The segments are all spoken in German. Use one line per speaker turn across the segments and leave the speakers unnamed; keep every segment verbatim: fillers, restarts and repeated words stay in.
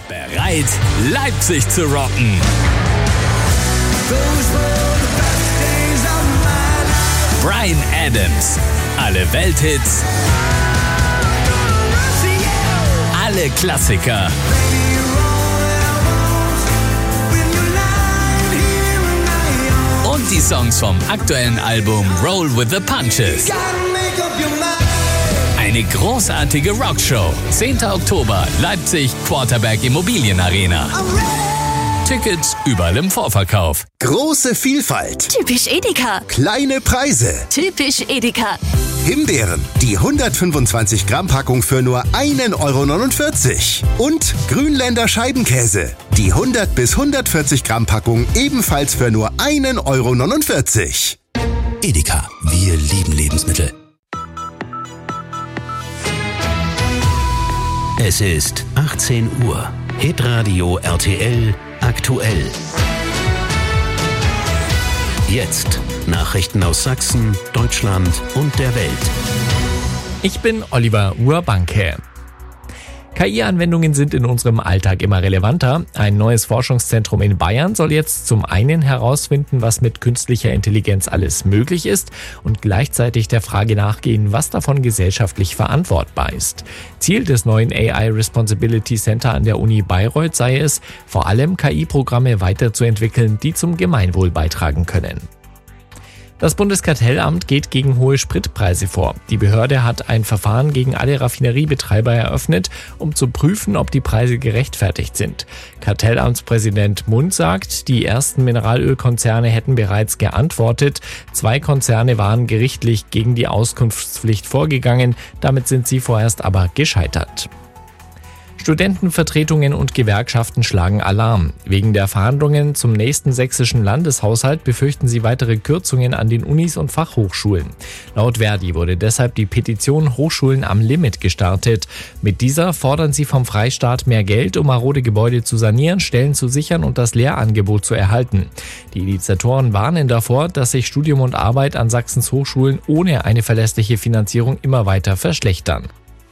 Bereit, Leipzig zu rocken. Bryan Adams. Alle Welthits. Alle Klassiker. Und die Songs vom aktuellen Album Roll with the Punches. Eine großartige Rockshow. zehnten Oktober, Leipzig, Quarterberg Immobilienarena. Tickets überall im Vorverkauf.
Große Vielfalt.
Typisch Edeka.
Kleine Preise.
Typisch Edeka.
Himbeeren, die hundertfünfundzwanzig Gramm Packung für nur einen Euro neunundvierzig. Und Grünländer Scheibenkäse, die hundert bis hundertvierzig Gramm Packung ebenfalls für nur einen Euro neunundvierzig.
Edeka, wir lieben Lebensmittel. Es ist achtzehn Uhr. Hitradio R T L aktuell. Jetzt Nachrichten aus Sachsen, Deutschland und der Welt.
Ich bin Oliver Urbanke. K I-Anwendungen sind in unserem Alltag immer relevanter. Ein neues Forschungszentrum in Bayern soll jetzt zum einen herausfinden, was mit künstlicher Intelligenz alles möglich ist und gleichzeitig der Frage nachgehen, was davon gesellschaftlich verantwortbar ist. Ziel des neuen A I Responsibility Center an der Uni Bayreuth sei es, vor allem K I-Programme weiterzuentwickeln, die zum Gemeinwohl beitragen können. Das Bundeskartellamt geht gegen hohe Spritpreise vor. Die Behörde hat ein Verfahren gegen alle Raffineriebetreiber eröffnet, um zu prüfen, ob die Preise gerechtfertigt sind. Kartellamtspräsident Mund sagt, die ersten Mineralölkonzerne hätten bereits geantwortet. Zwei Konzerne waren gerichtlich gegen die Auskunftspflicht vorgegangen. Damit sind sie vorerst aber gescheitert. Studentenvertretungen und Gewerkschaften schlagen Alarm. Wegen der Verhandlungen zum nächsten sächsischen Landeshaushalt befürchten sie weitere Kürzungen an den Unis und Fachhochschulen. Laut Verdi wurde deshalb die Petition Hochschulen am Limit gestartet. Mit dieser fordern sie vom Freistaat mehr Geld, um marode Gebäude zu sanieren, Stellen zu sichern und das Lehrangebot zu erhalten. Die Initiatoren warnen davor, dass sich Studium und Arbeit an Sachsens Hochschulen ohne eine verlässliche Finanzierung immer weiter verschlechtern.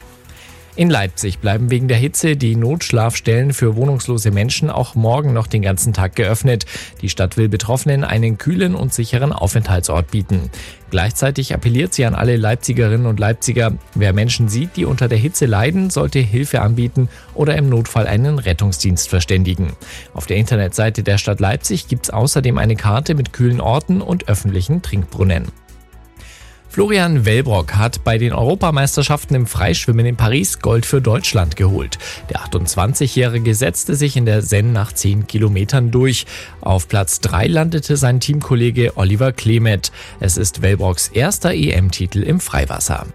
In Leipzig bleiben wegen der Hitze die Notschlafstellen für wohnungslose Menschen auch morgen noch den ganzen Tag geöffnet. Die Stadt will Betroffenen einen kühlen und sicheren Aufenthaltsort bieten. Gleichzeitig appelliert sie an alle Leipzigerinnen und Leipziger, wer Menschen sieht, die unter der Hitze leiden, sollte Hilfe anbieten oder im Notfall einen Rettungsdienst verständigen. Auf der Internetseite der Stadt Leipzig gibt's außerdem eine Karte mit kühlen Orten und öffentlichen Trinkbrunnen. Florian Wellbrock hat bei den Europameisterschaften im Freischwimmen in Paris Gold für Deutschland geholt. Der achtundzwanzigjährige setzte sich in der Seine nach zehn Kilometern durch. Auf Platz drei landete sein Teamkollege Oliver Klemet. Es ist Wellbrocks erster E M-Titel im Freiwasser.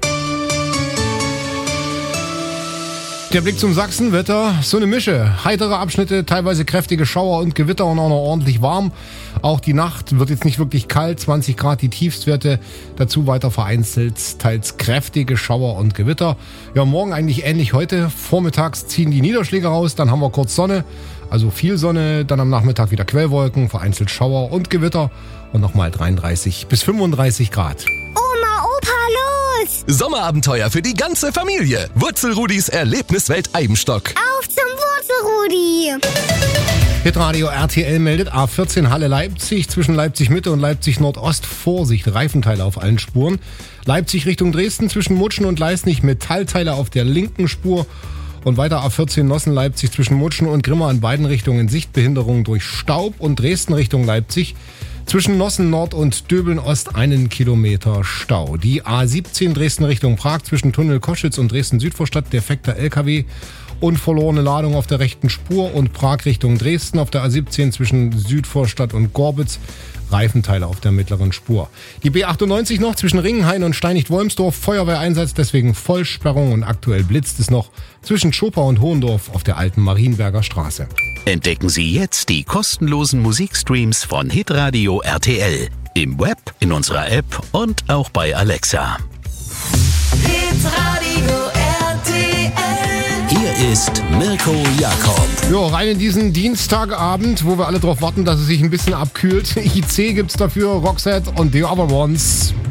Der Blick zum Sachsenwetter, so eine Mische. Heitere Abschnitte, teilweise kräftige Schauer und Gewitter und auch noch ordentlich warm. Auch die Nacht wird jetzt nicht wirklich kalt, zwanzig Grad die Tiefstwerte. Dazu weiter vereinzelt, teils kräftige Schauer und Gewitter. Ja, morgen eigentlich ähnlich heute. Vormittags ziehen die Niederschläge raus, dann haben wir kurz Sonne, also viel Sonne. Dann am Nachmittag wieder Quellwolken, vereinzelt Schauer und Gewitter. Und nochmal dreiunddreißig bis fünfunddreißig Grad.
Sommerabenteuer für die ganze Familie. Wurzelrudis Erlebniswelt Eibenstock.
Auf zum Wurzelrudi!
Hitradio R T L meldet A vierzehn Halle Leipzig zwischen Leipzig Mitte und Leipzig Nordost. Vorsicht, Reifenteile auf allen Spuren. Leipzig Richtung Dresden zwischen Mutschen und Leisnig Metallteile auf der linken Spur. Und weiter A vierzehn Nossen Leipzig zwischen Mutschen und Grimma in beiden Richtungen Sichtbehinderung durch Staub und Dresden Richtung Leipzig. Zwischen Nossen Nord und Döbeln Ost einen Kilometer Stau. Die A siebzehn Dresden Richtung Prag zwischen Tunnel Koschitz und Dresden Südvorstadt defekter L K W und verlorene Ladung auf der rechten Spur und Prag Richtung Dresden auf der A siebzehn zwischen Südvorstadt und Gorbitz. Reifenteile auf der mittleren Spur. Die B achtundneunzig noch zwischen Ringenhain und Steinigt-Wolmsdorf. Feuerwehreinsatz, deswegen Vollsperrung und aktuell blitzt es noch zwischen Schopau und Hohendorf auf der alten Marienberger Straße.
Entdecken Sie jetzt die kostenlosen Musikstreams von Hitradio R T L. Im Web, in unserer App und auch bei Alexa.
Hitradio R T L.
Hier ist Mirko Jakob.
Ja, rein in diesen Dienstagabend, wo wir alle darauf warten, dass es sich ein bisschen abkühlt. I C gibt's dafür, Roxette und The Other Ones.